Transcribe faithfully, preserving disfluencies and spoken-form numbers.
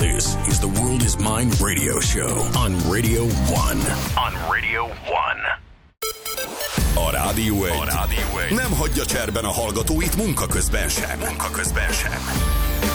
This is the World is Mine radio show on Radio One. On Radio One. A Rádió egy, a Rádió egy nem hagyja cserben a hallgatóit munka közben sem. Munka közben sem.